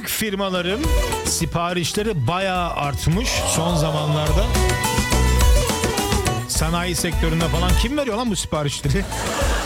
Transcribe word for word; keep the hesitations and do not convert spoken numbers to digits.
büyük firmaların siparişleri bayağı artmış son zamanlarda. Sanayi sektöründe falan kim veriyor lan bu siparişleri?